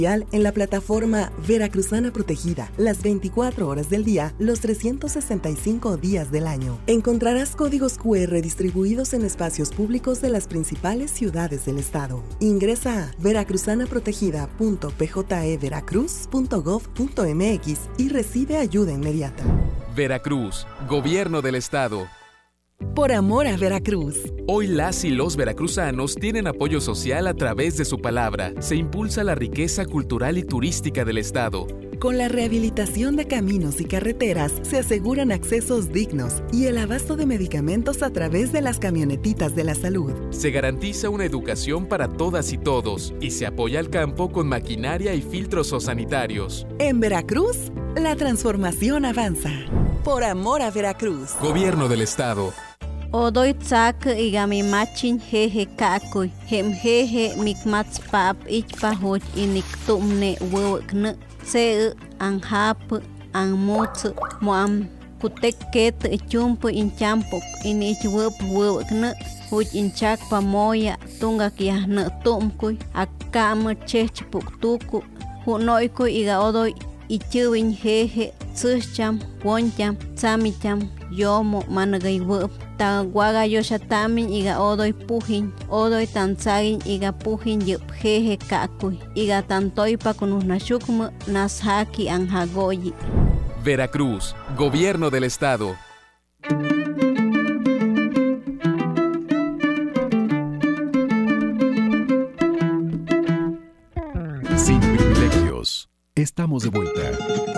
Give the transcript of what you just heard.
En la plataforma Veracruzana Protegida, las 24 horas del día, los 365 días del año. Encontrarás códigos QR distribuidos en espacios públicos de las principales ciudades del estado. Ingresa a veracruzanaprotegida.pjeveracruz.gov.mx y recibe ayuda inmediata. Veracruz, Gobierno del Estado. Por amor a Veracruz. Hoy las y los veracruzanos tienen apoyo social a través de su palabra. Se impulsa la riqueza cultural y turística del estado. Con la rehabilitación de caminos y carreteras se aseguran accesos dignos y el abasto de medicamentos a través de las camionetitas de la salud. Se garantiza una educación para todas y todos y se apoya al campo con maquinaria y filtros sanitarios. En Veracruz, la transformación avanza. Por amor a Veracruz. Gobierno del Estado. Odoy tsak igami machin jeje kakuy hem jeje mikmats pap ichpa hoch inik tumne wewkne se anhap anmuts moam kutek ket chumpu inchampok inich wewkne hoch inchak pamoya tunga kiahne tumkuy akam chechpuk tuku hunoykuy iga odoy ichuwin jeje tsucham woncham tsamicham yomo managay wep ta waga yoshatamin iga odoy puhin odoy tanzagin iga puhin yup jeje kakuy iga tantoy pakunusnashukmu nashaki anhagoyi. Veracruz, Gobierno del Estado. Sin privilegios. Estamos de vuelta.